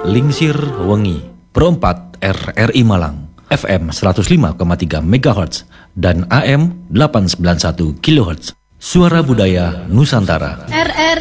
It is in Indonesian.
Lingsir Wengi, Pro4 RRI Malang, FM 105,3 MHz dan AM 891 kHz. Suara Budaya Nusantara. RRI